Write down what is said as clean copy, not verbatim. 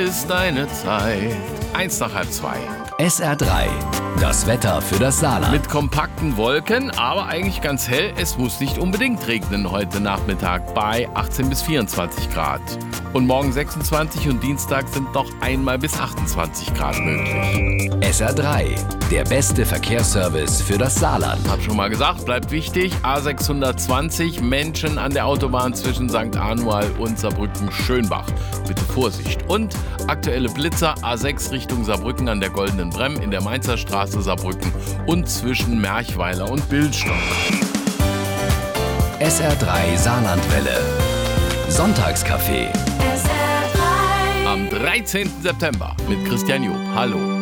Ist deine Zeit. 1:30. SR3, das Wetter für das Saarland. Mit kompakten Wolken, aber eigentlich ganz hell. Es muss nicht unbedingt regnen heute Nachmittag bei 18 bis 24 Grad. Und morgen 26 und Dienstag sind noch einmal bis 28 Grad möglich. SR3, der beste Verkehrsservice für das Saarland. Hab schon mal gesagt, bleibt wichtig. A620, Menschen an der Autobahn zwischen St. Anual und Saarbrücken-Schönbach. Bitte Vorsicht. Und aktuelle Blitzer A6 Richtung Saarbrücken an der Goldenen Bremm in der Mainzer Straße Saarbrücken und zwischen Merchweiler und Billstock. SR3 Saarlandwelle. Sonntagscafé. Am 13. September mit Christian Job. Hallo.